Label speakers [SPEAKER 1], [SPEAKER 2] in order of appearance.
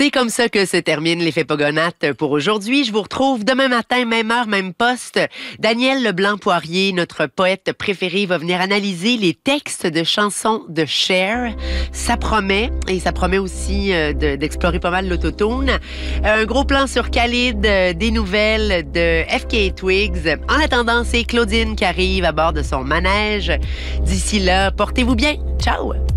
[SPEAKER 1] C'est comme ça que se termine l'effet Pogonates pour aujourd'hui. Je vous retrouve demain matin, même heure, même poste. Daniel Leblanc-Poirier, notre poète préféré, va venir analyser les textes de chansons de Cher. Ça promet, et ça promet aussi d'explorer pas mal l'autotune. Un gros plan sur Khalid, des nouvelles de FK Twigs. En attendant, c'est Claudine qui arrive à bord de son manège. D'ici là, portez-vous bien. Ciao!